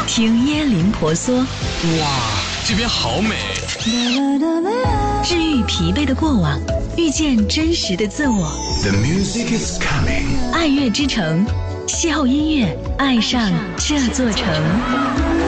听椰林婆娑。 哇，这边好美。 治愈疲惫的过往，遇见真实的自我。 The music is coming。 爱乐之城，邂逅音乐，爱上这座城。